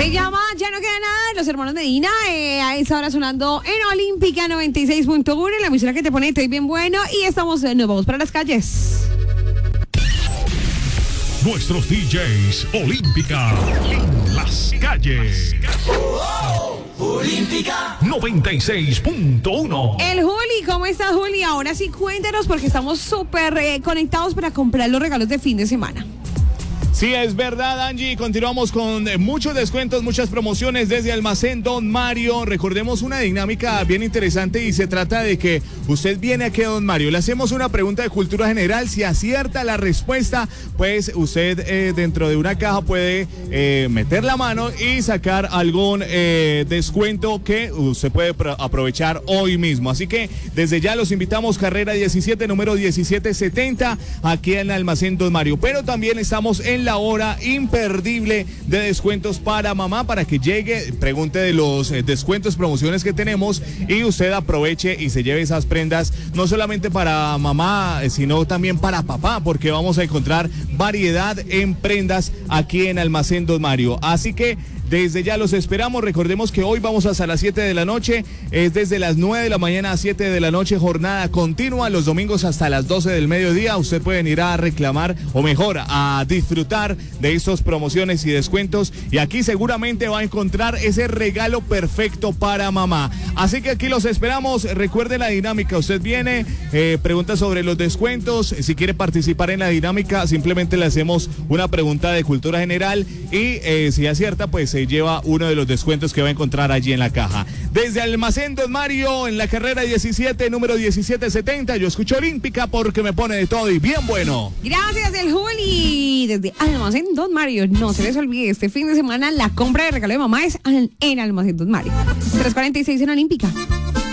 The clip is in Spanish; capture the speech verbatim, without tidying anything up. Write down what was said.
Se llama Ya no queda nada, los hermanos Medina, eh, a esa hora sonando en Olímpica noventa y seis punto uno, la emisora que te pone estoy bien bueno, y estamos, eh, nos vamos para las calles. Nuestros D Js Olímpica en las calles. Olímpica noventa y seis punto uno. El Juli, ¿cómo estás, Juli? Ahora sí cuéntanos porque estamos súper eh, conectados para comprar los regalos de fin de semana. Sí, es verdad, Angie. Continuamos con muchos descuentos, muchas promociones desde Almacén Don Mario. Recordemos una dinámica bien interesante y se trata de que usted viene aquí a Don Mario. Le hacemos una pregunta de cultura general. Si acierta la respuesta, pues usted eh, dentro de una caja puede eh, meter la mano y sacar algún eh, descuento que usted puede aprovechar hoy mismo. Así que desde ya los invitamos, carrera diecisiete, número diecisiete setenta, aquí en Almacén Don Mario. Pero también estamos en la hora imperdible de descuentos para mamá, para que llegue, pregunte de los eh, descuentos, promociones que tenemos y usted aproveche y se lleve esas prendas, no solamente para mamá, sino también para papá, porque vamos a encontrar variedad en prendas aquí en Almacén Don Mario. Así que desde ya los esperamos. Recordemos que hoy vamos hasta las siete de la noche, es desde las nueve de la mañana a siete de la noche, jornada continua, los domingos hasta las doce del mediodía. Usted puede ir a reclamar, o mejor, a disfrutar de estas promociones y descuentos, y aquí seguramente va a encontrar ese regalo perfecto para mamá. Así que aquí los esperamos. Recuerde la dinámica, usted viene, eh, pregunta sobre los descuentos. Si quiere participar en la dinámica, simplemente le hacemos una pregunta de cultura general y eh, si acierta, pues se lleva uno de los descuentos que va a encontrar allí en la caja. Desde Almacén Don Mario, en la carrera diecisiete, número diecisiete setenta, yo escucho Olímpica porque me pone de todo y bien bueno. Gracias, el Juli. Desde Almacén Don Mario, no se les olvide, este fin de semana la compra de regalo de mamá es en Almacén Don Mario. tres cuarenta y seis en Olímpica.